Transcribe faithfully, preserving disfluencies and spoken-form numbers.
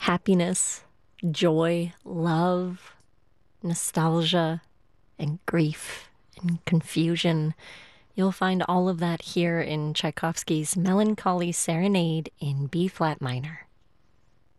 happiness, joy, love, nostalgia, and grief and confusion. You'll find all of that here in Tchaikovsky's Melancholy Serenade in B flat minor.